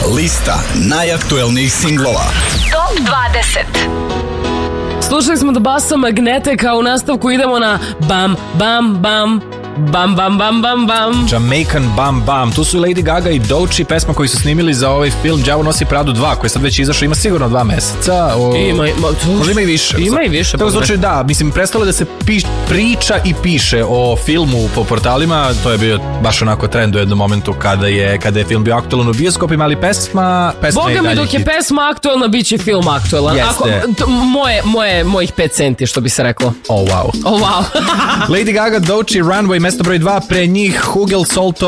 Lista najaktuelnijih singlova. Top 20. Slušali smo The Bassa Magnetic, a u nastavku idemo na Bam Bam Bam Bam Bam Bam Bam Bam. Jamaican Bam Bam. Tu su Lady Gaga i Doechii, pesma koju su snimili za ovaj film Đavo nosi Pradu 2, koji je sad već izašao, ima sigurno 2 meseca. Možda ima i više. Ima i više. Tako znači da, mislim, prestalo da se priča i piše o filmu po portalima, to je bio baš onako trend u jednom momentu kada je film bio aktualan u bioskopima, ali pesma Boga mi, dok je pesma aktualna, bit će film aktualan. Jeste. Mojih 5 centi, što bi se reklo. Oh wow. Oh wow. Lady Gaga, Doechii, Runway, mesto broj 2, pre njih Hugel, Salto